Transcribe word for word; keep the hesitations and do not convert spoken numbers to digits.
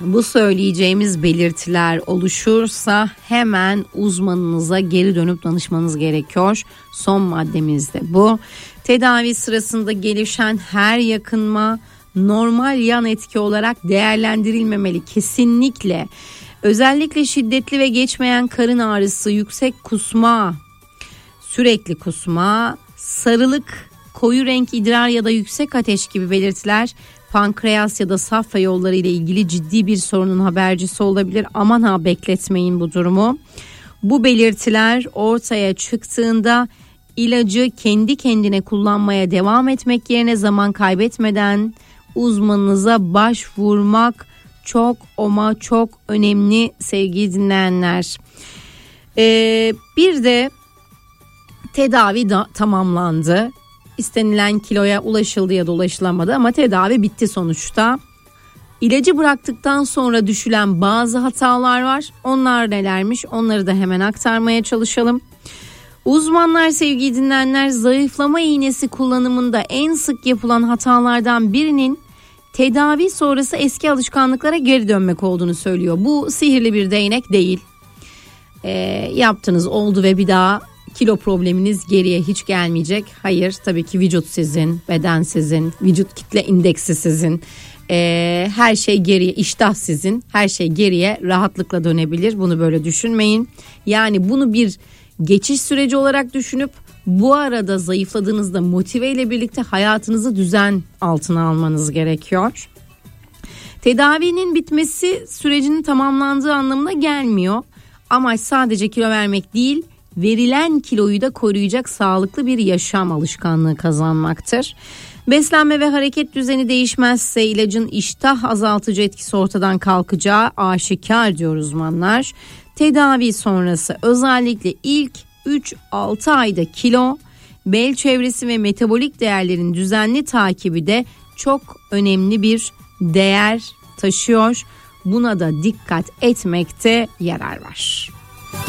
Bu söyleyeceğimiz belirtiler oluşursa hemen uzmanınıza geri dönüp danışmanız gerekiyor. Son maddemiz de bu. Tedavi sırasında gelişen her yakınma normal yan etki olarak değerlendirilmemeli kesinlikle. Özellikle şiddetli ve geçmeyen karın ağrısı, yüksek kusma, sürekli kusma, sarılık, koyu renk idrar ya da yüksek ateş gibi belirtiler pankreas ya da safra yolları ile ilgili ciddi bir sorunun habercisi olabilir. Aman ha, bekletmeyin bu durumu. Bu belirtiler ortaya çıktığında ilacı kendi kendine kullanmaya devam etmek yerine zaman kaybetmeden uzmanınıza başvurmak çok ama çok önemli sevgili dinleyenler. Ee, bir de tedavi da tamamlandı. İstenilen kiloya ulaşıldı ya da ulaşılamadı ama tedavi bitti sonuçta. İlacı bıraktıktan sonra düşülen bazı hatalar var. Onlar nelermiş? Onları da hemen aktarmaya çalışalım. Uzmanlar sevgili dinleyenler zayıflama iğnesi kullanımında en sık yapılan hatalardan birinin tedavi sonrası eski alışkanlıklara geri dönmek olduğunu söylüyor. Bu sihirli bir değnek değil. E, yaptınız oldu ve bir daha kilo probleminiz geriye hiç gelmeyecek. Hayır, tabii ki vücut sizin, beden sizin, vücut kitle indeksi sizin. E, her şey geriye, iştah sizin, her şey geriye rahatlıkla dönebilir. Bunu böyle düşünmeyin. Yani bunu bir geçiş süreci olarak düşünüp bu arada zayıfladığınızda motive ile birlikte hayatınızı düzen altına almanız gerekiyor. Tedavinin bitmesi sürecinin tamamlandığı anlamına gelmiyor. Amaç sadece kilo vermek değil, verilen kiloyu da koruyacak sağlıklı bir yaşam alışkanlığı kazanmaktır. Beslenme ve hareket düzeni değişmezse ilacın iştah azaltıcı etkisi ortadan kalkacağı aşikar diyor uzmanlar. Tedavi sonrası özellikle ilk üç altı ayda kilo, bel çevresi ve metabolik değerlerin düzenli takibi de çok önemli bir değer taşıyor. Buna da dikkat etmekte yarar var.